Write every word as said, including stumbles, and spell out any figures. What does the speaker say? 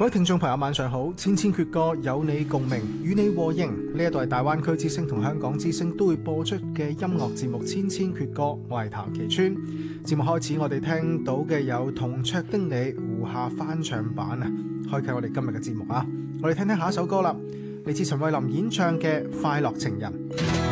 各位聽眾朋友晚上好，千千闕歌有你共鳴，與你和應。呢一度係大灣區之聲同香港之聲都會播出嘅音樂節目《千千闕歌》，我係譚其川。節目開始，我哋聽到嘅有同卓丁理胡夏翻唱版啊，開啟我哋今日嘅節目啊！我哋聽聽下一首歌啦，嚟自陳慧琳演唱嘅《快樂情人》。